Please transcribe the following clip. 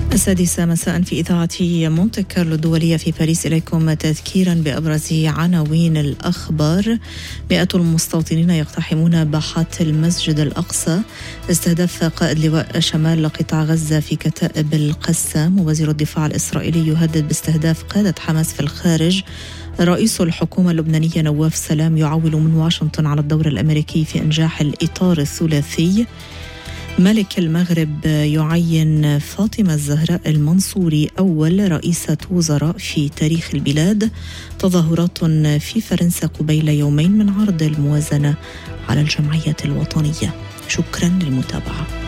السادسة مساء في إذاعة مونte كارلو الدولية في باريس. إليكم تذكيرا بأبرز عناوين الأخبار. 100 المستوطنين يقتحمون باحات المسجد الأقصى. استهداف قائد لواء شمال قطاع غزة في كتائب القسام. وزير الدفاع الإسرائيلي يهدد باستهداف قادة حماس في الخارج. رئيس الحكومة اللبنانية نواف سلام يعول من واشنطن على الدور الأمريكي في إنجاح الإطار الثلاثي. ملك المغرب يعين فاطمة الزهراء المنصوري أول رئيسة وزراء في تاريخ البلاد. تظاهرات في فرنسا قبيل يومين من عرض الموازنة على الجمعية الوطنية. شكرا للمتابعة.